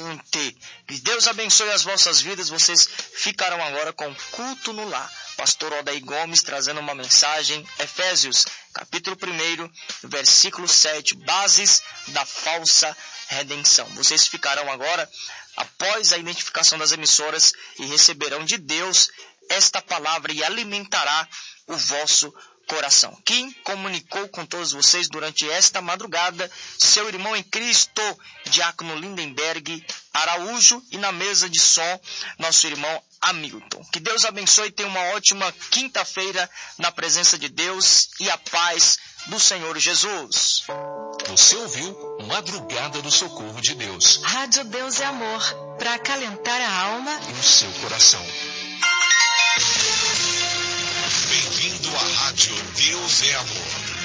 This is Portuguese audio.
Fonte. Que Deus abençoe as vossas vidas. Vocês ficarão agora com Culto no Lar. Pastor Odair Gomes trazendo uma mensagem, Efésios, capítulo 1, versículo 7, bases da falsa redenção. Vocês ficarão agora, após a identificação das emissoras, e receberão de Deus esta palavra e alimentará o vosso coração. Quem comunicou com todos vocês durante esta madrugada, seu irmão em Cristo, Diácono Lindenberg Araújo, e na mesa de som, nosso irmão Hamilton. Que Deus abençoe e tenha uma ótima quinta-feira na presença de Deus e a paz do Senhor Jesus. Você ouviu Madrugada do Socorro de Deus. Rádio Deus é Amor, para acalentar a alma e o seu coração. Bem-vindo à Rádio Deus é Amor.